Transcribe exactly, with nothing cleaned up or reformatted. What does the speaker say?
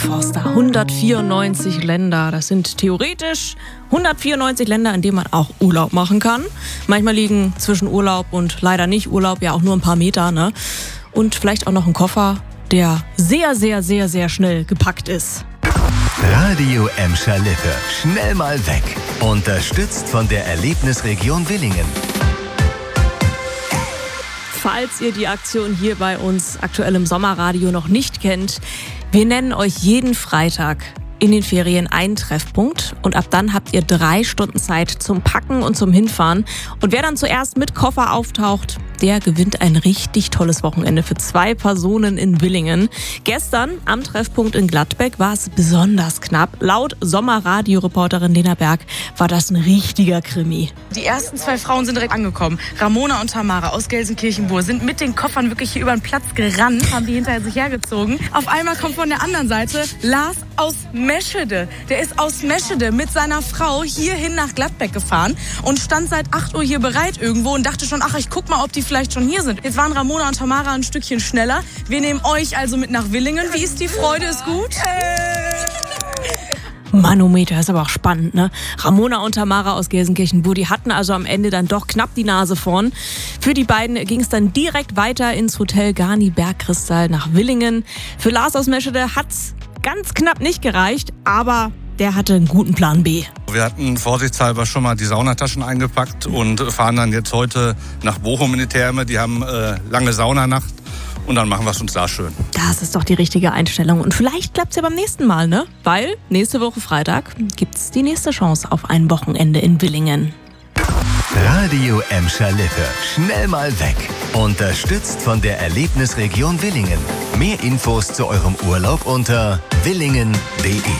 Forster, hundertvierundneunzig Länder. Das sind theoretisch hundertvierundneunzig Länder, in denen man auch Urlaub machen kann. Manchmal liegen zwischen Urlaub und leider nicht Urlaub ja auch nur ein paar Meter, ne? Und vielleicht auch noch ein Koffer, der sehr, sehr, sehr, sehr schnell gepackt ist. Radio Emscher Lippe. Schnell mal weg. Unterstützt von der Erlebnisregion Willingen. Falls ihr die Aktion hier bei uns aktuell im Sommerradio noch nicht kennt, wir nennen euch jeden Freitag in den Ferien einen Treffpunkt und ab dann habt ihr drei Stunden Zeit zum Packen und zum Hinfahren. Und wer dann zuerst mit Koffer auftaucht, der gewinnt ein richtig tolles Wochenende für zwei Personen in Willingen. Gestern am Treffpunkt in Gladbeck war es besonders knapp. Laut Sommerradio-Reporterin Lena Berg war das ein richtiger Krimi. Die ersten zwei Frauen sind direkt angekommen. Ramona und Tamara aus Gelsenkirchen-Bur sind mit den Koffern wirklich hier über den Platz gerannt, haben die hinter sich hergezogen. Auf einmal kommt von der anderen Seite Lars aus Meschede. Der ist aus Meschede mit seiner Frau hierhin nach Gladbeck gefahren und stand seit acht Uhr hier bereit irgendwo und dachte schon, ach, ich guck mal, ob die vielleicht schon hier sind. Jetzt waren Ramona und Tamara ein Stückchen schneller. Wir nehmen euch also mit nach Willingen. Wie ist die Freude? Ist gut? Manometer, ist aber auch spannend, ne? Ramona und Tamara aus Gelsenkirchen-Bur, die hatten also am Ende dann doch knapp die Nase vorn. Für die beiden ging es dann direkt weiter ins Hotel Garni Bergkristall nach Willingen. Für Lars aus Meschede hat's ganz knapp nicht gereicht, aber der hatte einen guten Plan B. Wir hatten vorsichtshalber schon mal die Saunataschen eingepackt und fahren dann jetzt heute nach Bochum in die Therme. Die haben äh, lange Saunanacht und dann machen wir es uns da schön. Das ist doch die richtige Einstellung und vielleicht klappt's ja beim nächsten Mal, ne? Weil nächste Woche Freitag gibt's die nächste Chance auf ein Wochenende in Willingen. Radio Emscher Lippe. Schnell mal weg. Unterstützt von der Erlebnisregion Willingen. Mehr Infos zu eurem Urlaub unter willingen punkt de.